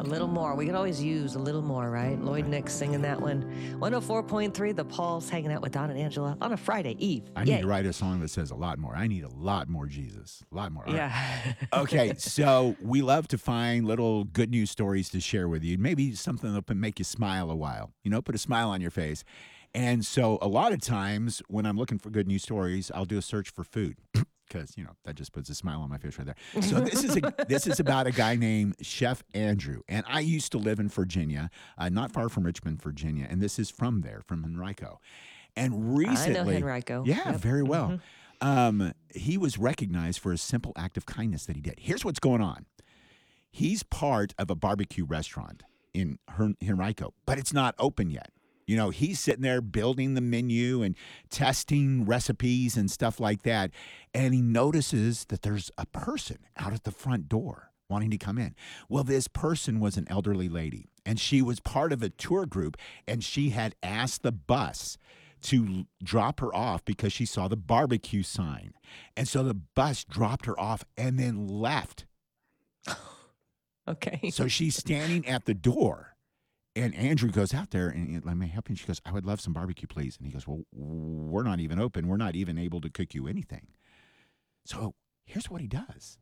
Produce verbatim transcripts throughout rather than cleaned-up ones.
little more. We could always use a little more, right? Lloyd Nix singing that one. one oh four point three, The Pulse, hanging out with Don and Angela on a Friday Eve. I Yay. need to write a song that says a lot more. I need a lot more Jesus. A lot more. All Yeah. right. Okay, so we love to find little good news stories to share with you. Maybe something that'll make you smile a while, you know, put a smile on your face. And so a lot of times when I'm looking for good news stories, I'll do a search for food. Because, you know, that just puts a smile on my face right there. So this is a, this is about a guy named Chef Andrew. And I used to live in Virginia, uh, not far from Richmond, Virginia. And this is from there, from Henrico. And recently... I know Henrico. Yeah, Yep. very well. Mm-hmm. Um, he was recognized for a simple act of kindness that he did. Here's what's going on. He's part of a barbecue restaurant in Hen- Henrico, but it's not open yet. You know, he's sitting there building the menu and testing recipes and stuff like that. And he notices that there's a person out at the front door wanting to come in. Well, this person was an elderly lady, and she was part of a tour group, and she had asked the bus to drop her off because she saw the barbecue sign. And so the bus dropped her off and then left. Okay. So she's standing at the door. And Andrew goes out there and let me help you. And she goes, I would love some barbecue, please. And he goes, well, we're not even open. We're not even able to cook you anything. So here's what he does.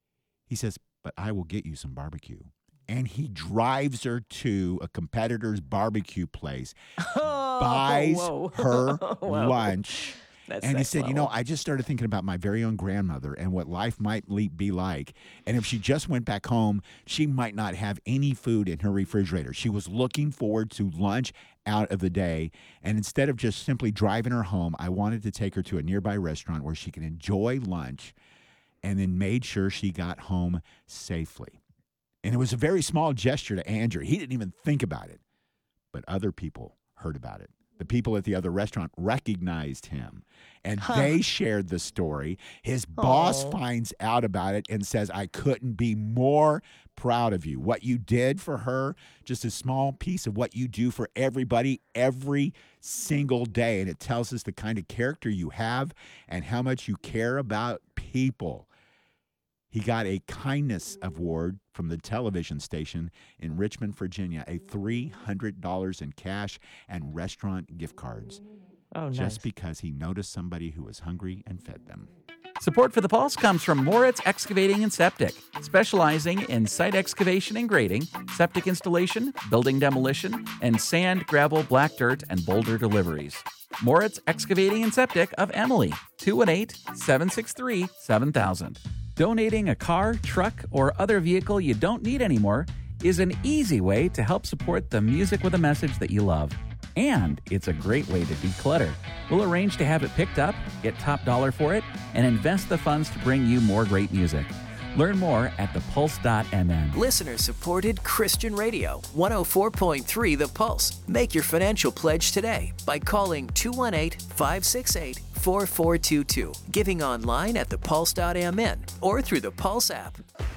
He says, but I will get you some barbecue. And he drives her to a competitor's barbecue place, Oh, buys whoa. her Whoa. lunch. That's And he next said, you know, level. I just started thinking about my very own grandmother and what life might le- be like. And if she just went back home, she might not have any food in her refrigerator. She was looking forward to lunch out of the day. And instead of just simply driving her home, I wanted to take her to a nearby restaurant where she could enjoy lunch and then made sure she got home safely. And it was a very small gesture to Andrew. He didn't even think about it, but other people heard about it. The people at the other restaurant recognized him, and Huh. they shared the story. His boss Aw. finds out about it and says, I couldn't be more proud of you. What you did for her, just a small piece of what you do for everybody every single day. And it tells us the kind of character you have and how much you care about people. He got a kindness award from the television station in Richmond, Virginia, a three hundred dollars in cash and restaurant gift cards, Oh, nice. just because he noticed somebody who was hungry and fed them. Support for The Pulse comes from Moritz Excavating and Septic, specializing in site excavation and grading, septic installation, building demolition, and sand, gravel, black dirt, and boulder deliveries. Moritz Excavating and Septic of Emily, two one eight, seven six three, seven thousand. Donating a car, truck, or other vehicle you don't need anymore is an easy way to help support the music with a message that you love. And it's a great way to declutter. We'll arrange to have it picked up, get top dollar for it, and invest the funds to bring you more great music. Learn more at the pulse dot m n. Listener-supported Christian Radio, one oh four point three The Pulse. Make your financial pledge today by calling two one eight, five six eight, four four two two, giving online at the pulse dot m n, or through the Pulse app.